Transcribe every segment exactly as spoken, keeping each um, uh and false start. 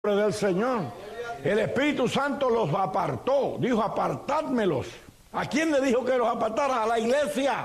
del Señor. El Espíritu Santo los apartó, dijo apartádmelos. ¿A quién le dijo que los apartara? A la iglesia.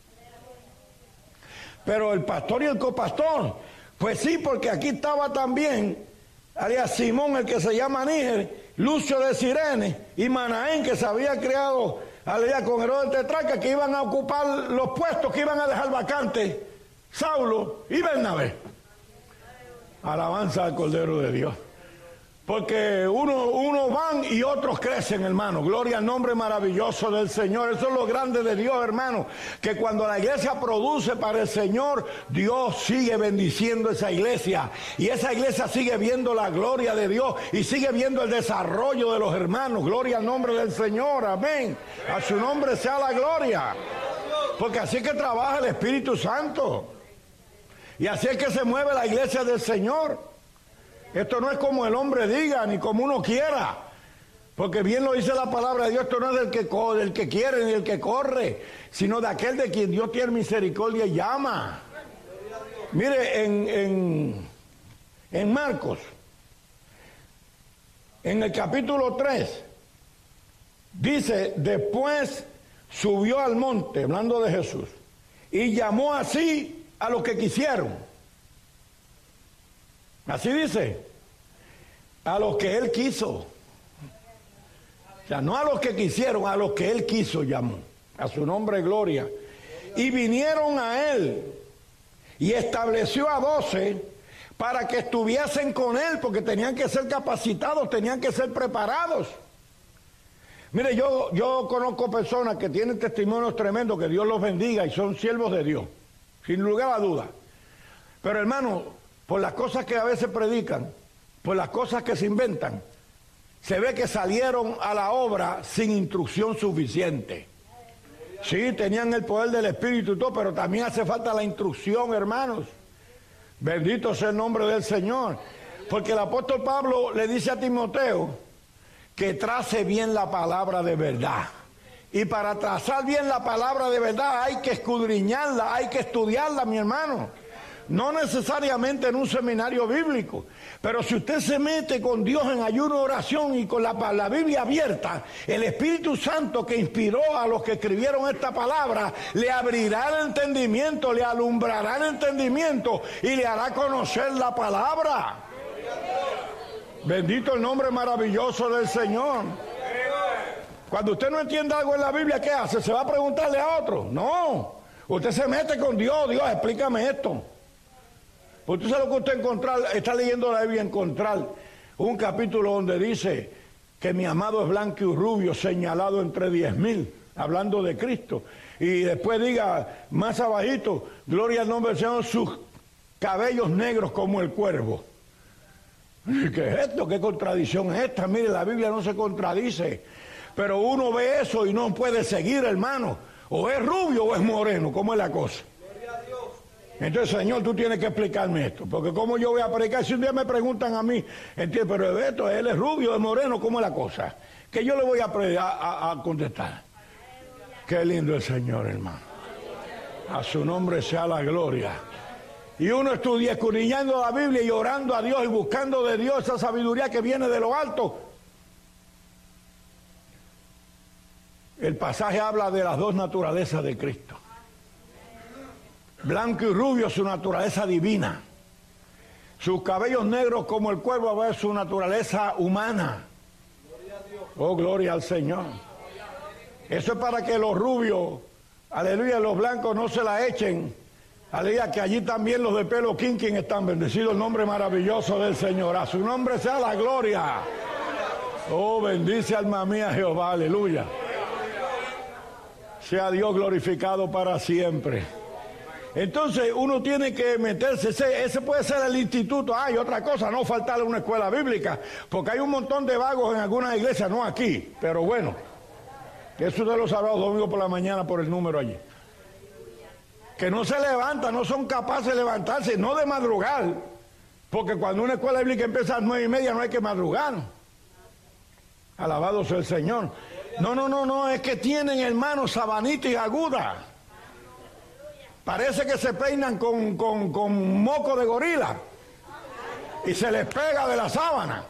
Pero el pastor y el copastor, pues sí, porque aquí estaba también alias Simón, el que se llama Níger, Lucio de Cirene y Manaén, que se había creado alias con Herodes Tetrarca, que iban a ocupar los puestos que iban a dejar vacantes Saulo y Bernabé. Alabanza al Cordero de Dios. Porque uno, uno van y otros crecen, hermano. Gloria al nombre maravilloso del Señor. Eso es lo grande de Dios, hermano. Que cuando la iglesia produce para el Señor, Dios sigue bendiciendo esa iglesia. Y esa iglesia sigue viendo la gloria de Dios y sigue viendo el desarrollo de los hermanos. Gloria al nombre del Señor. Amén. A su nombre sea la gloria. Porque así es que trabaja el Espíritu Santo. Y así es que se mueve la iglesia del Señor. Esto no es como el hombre diga, ni como uno quiera. Porque bien lo dice la palabra de Dios, esto no es del que, del que quiere ni del que corre, sino de aquel de quien Dios tiene misericordia y llama. Mire, en, en, en Marcos, en el capítulo tres, dice, después subió al monte, hablando de Jesús, y llamó así a los que quisieron. Así dice, a los que él quiso. O sea, no a los que quisieron, a los que él quiso llamó. A su nombre gloria. Y vinieron a él y estableció a doce para que estuviesen con él, porque tenían que ser capacitados, tenían que ser preparados. Mire, yo, yo conozco personas que tienen testimonios tremendos, que Dios los bendiga y son siervos de Dios, sin lugar a duda. Pero hermano, por las cosas que a veces predican, por las cosas que se inventan, se ve que salieron a la obra sin instrucción suficiente. Sí, tenían el poder del Espíritu y todo, pero también hace falta la instrucción, hermanos. Bendito sea el nombre del Señor. Porque el apóstol Pablo le dice a Timoteo que trace bien la palabra de verdad. Y para trazar bien la palabra de verdad hay que escudriñarla, hay que estudiarla, mi hermano. No necesariamente en un seminario bíblico, pero si usted se mete con Dios en ayuno, oración y con la, la Biblia abierta, el Espíritu Santo que inspiró a los que escribieron esta palabra, le abrirá el entendimiento, le alumbrará el entendimiento y le hará conocer la palabra. Bendito el nombre maravilloso del Señor. Cuando usted no entiende algo en la Biblia, ¿qué hace? ¿Se va a preguntarle a otro? No, usted se mete con Dios. Dios, explícame esto. Porque usted sabe lo que usted encontrar, está leyendo la Biblia, encontrar un capítulo donde dice que mi amado es blanco y rubio, señalado entre diez mil, hablando de Cristo. Y después diga, más abajito, gloria al nombre del Señor, sus cabellos negros como el cuervo. ¿Qué es esto? ¿Qué contradicción es esta? Mire, la Biblia no se contradice, pero uno ve eso y no puede seguir, hermano. O es rubio o es moreno, ¿cómo es la cosa? Entonces, Señor, tú tienes que explicarme esto, porque cómo yo voy a predicar, si un día me preguntan a mí, entiendo, pero esto, él es rubio, es moreno, ¿cómo es la cosa? Que yo le voy a, a, a, a contestar. Qué lindo el Señor, hermano. A su nombre sea la gloria. Y uno estudia escudriñando la Biblia y orando a Dios y buscando de Dios esa sabiduría que viene de lo alto. El pasaje habla de las dos naturalezas de Cristo. Blanco y rubio, su naturaleza divina. Sus cabellos negros como el cuervo, a ver, su naturaleza humana. Oh, gloria al Señor. Eso es para que los rubios, aleluya, los blancos no se la echen. Aleluya, que allí también los de pelo quinquín están bendecidos. El nombre maravilloso del Señor. A su nombre sea la gloria. Oh, bendice alma mía Jehová, aleluya. Sea Dios glorificado para siempre. Entonces uno tiene que meterse, ese, ese puede ser el instituto. Hay otra cosa, no faltarle una escuela bíblica, porque hay un montón de vagos en algunas iglesias, no aquí, pero bueno, eso de los sábados, domingos por la mañana por el número allí, que no se levantan, no son capaces de levantarse, no de madrugar, porque cuando una escuela bíblica empieza a las nueve y media no hay que madrugar. Alabado sea el Señor. No, no, no, no, es que tienen, hermanos, sabanita y aguda. Parece que se peinan con, con, con moco de gorila. y se les pega de la sábana.